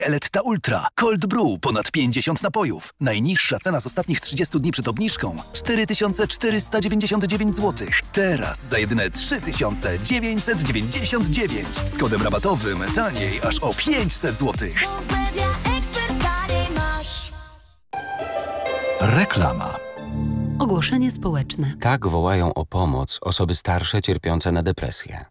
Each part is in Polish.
Eletta Ultra. Cold Brew. Ponad 50 napojów. Najniższa cena z ostatnich 30 dni przed obniżką. 4499 zł. Teraz za jedyne 3999. Z kodem rabatowym taniej aż o 500 zł. Reklama. Ogłoszenie społeczne. Tak wołają o pomoc osoby starsze cierpiące na depresję.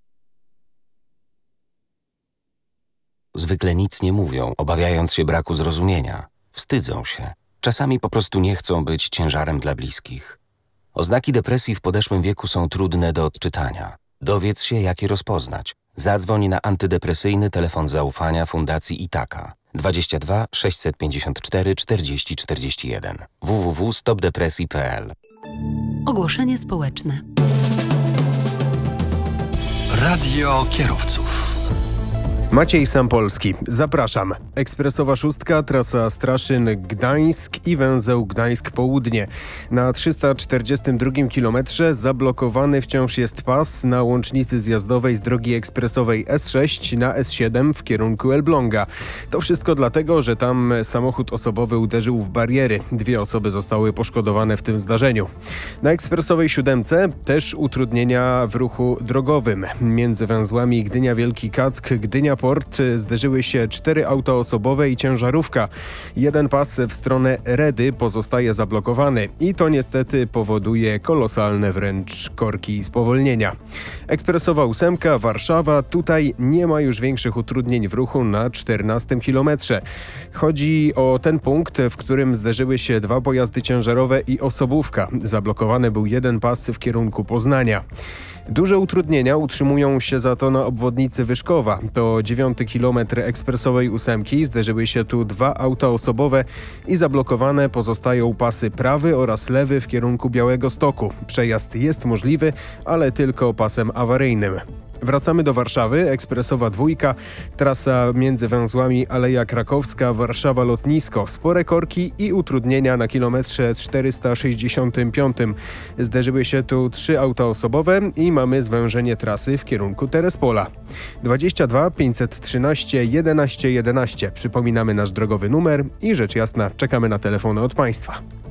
Zwykle nic nie mówią, obawiając się braku zrozumienia. Wstydzą się. Czasami po prostu nie chcą być ciężarem dla bliskich. Oznaki depresji w podeszłym wieku są trudne do odczytania. Dowiedz się, jak je rozpoznać. Zadzwoń na antydepresyjny telefon zaufania Fundacji Itaka 22 654 40 41 www.stopdepresji.pl. Ogłoszenie społeczne. Radio kierowców. Maciej Sampolski, zapraszam. Ekspresowa szóstka, trasa Straszyn-Gdańsk i węzeł Gdańsk-Południe. Na 342 kilometrze zablokowany wciąż jest pas na łącznicy zjazdowej z drogi ekspresowej S6 na S7 w kierunku Elbląga. To wszystko dlatego, że tam samochód osobowy uderzył w bariery. 2 osoby zostały poszkodowane w tym zdarzeniu. Na ekspresowej siódemce też utrudnienia w ruchu drogowym. Między węzłami Gdynia-Wielki Kack, Gdynia Port zderzyły się 4 auta osobowe i ciężarówka. Jeden pas w stronę Redy pozostaje zablokowany i to niestety powoduje kolosalne wręcz korki i spowolnienia. Ekspresowa ósemka Warszawa, tutaj nie ma już większych utrudnień w ruchu na 14 kilometrze. Chodzi o ten punkt, w którym zderzyły się 2 pojazdy ciężarowe i osobówka. Zablokowany był jeden pas w kierunku Poznania. Duże utrudnienia utrzymują się za to na obwodnicy Wyszkowa. To 9 kilometr ekspresowej ósemki. Zderzyły się tu 2 auta osobowe i zablokowane pozostają pasy prawy oraz lewy w kierunku Białegostoku. Przejazd jest możliwy, ale tylko pasem awaryjnym. Wracamy do Warszawy. Ekspresowa dwójka, trasa między węzłami Aleja Krakowska, Warszawa Lotnisko. Spore korki i utrudnienia na kilometrze 465. Zderzyły się tu 3 auta osobowe i mamy zwężenie trasy w kierunku Terespola. 22 513 11 11. Przypominamy nasz drogowy numer i rzecz jasna czekamy na telefony od Państwa.